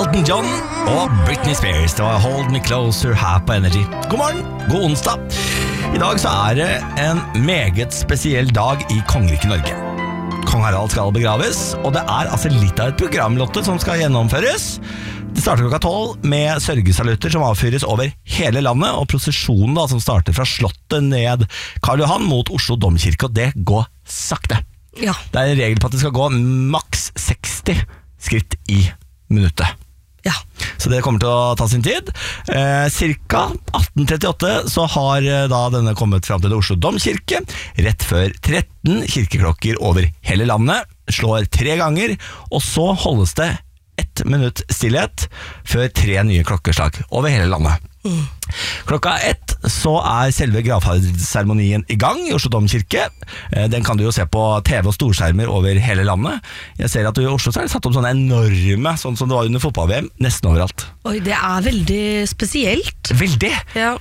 Elton John og Britney Spears. Det var Hold Me Closer her på Energy. God morgen, god onsdag. I dag så er det en meget spesiell dag i kongeriket Norge. Kong Harald skal begraves, og det er altså litt av et programlotte som skal gjennomføres. Det starter klokka 12 med sørgesalutter som avfyres over hele landet, og prosesjonen da, som starter fra slottet ned Karl Johan mot Oslo Domkirke, og det går sakte. Ja. Det er en regel på at det skal gå maks 60 skritt i minuttet. Ja. Så det kommer til å ta sin tid. Cirka 1838 så har da denne kommet fram til Oslo Domkirke. Rett før 13 kirkeklokker over hele landet slår 3 ganger, og så holdes det 1 minutt stillhet før 3 nye klokkeslag over hele landet. Klokka 1 så er selve gravferdsseremonien i gang i Oslo Domkirke. Den kan du jo se på TV og storskjermer over hele landet. Jeg ser at i Oslo så er det satt opp sånne enorme, sånn som det var under fotball-VM, nesten overalt. Oi, det er veldig spesielt. Veldig! Ja.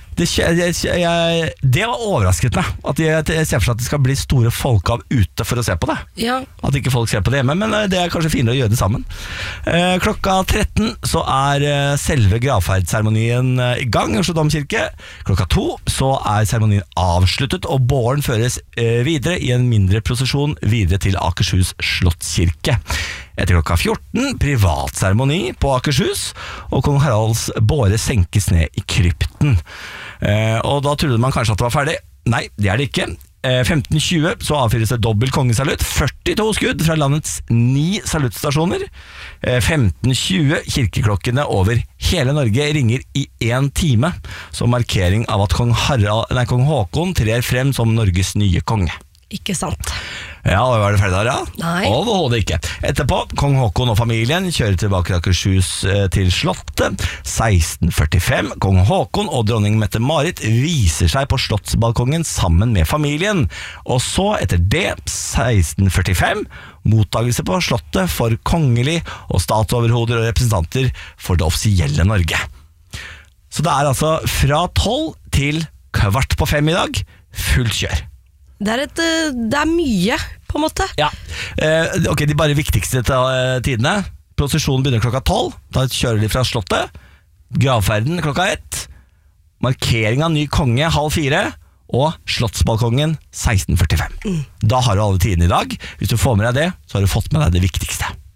Det var overrasket meg, at jeg ser for seg at det skal bli store folkehav ute for å se på det. Ja. At ikke folk ser på det hjemme, men det er kanskje finere å gjøre det sammen. Klokka 13 så er selve gravferdsseremonien i gang i Oslo Domkirke. Klokka 2 så er seremonien avsluttet, og båren føres videre i en mindre prosesjon videre til Akershus Slottskirke. Etter klokka 14 privatseremoni på Akershus, og kong Haralds båre senkes ned i krypten. Og da trodde man kanskje at det var ferdig. Nei, det er det ikke. 15.20 så avfyres det dobbelt kongesalutt, 42 skudd fra landets 9 saluttstasjoner. 15.20 kirkeklokkene over hele Norge ringer i 1 time, som markering av at kong Håkon trer frem som Norges nye konge. Ikke sant. Ja, og var det ferdig der, ja? Nei. Overhodet ikke. Etterpå, kong Håkon og familien kjører tilbake til Akershus til slottet. 1645, kong Håkon og dronning Mette-Marit viser seg på slottsbalkongen sammen med familien. Og så, etter det, 1645, mottagelse på slottet for kongelig og statsoverhoder og representanter for det offisielle Norge. Så det er altså fra 12 til 4:15 i dag, fullt kjør. Det er mye, på en måte. Ja, ok, de bare viktigste tidene. Prosesjonen begynner klokka 12. Da kjører de fra slottet. Gravferden klokka 1. Markering av ny konge 3:30. Og slottsbalkongen 16:45. Da har du alle tidene i dag. Hvis du får med deg det, så har du fått med deg det viktigste.